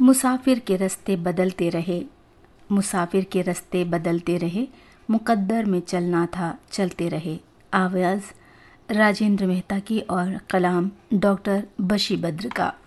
मुसाफिर के रास्ते बदलते रहे, मुसाफिर के रास्ते बदलते रहे, मुकद्दर में चलना था चलते रहे। आवाज़ राजेंद्र मेहता की और कलाम डॉक्टर बशी बद्र का।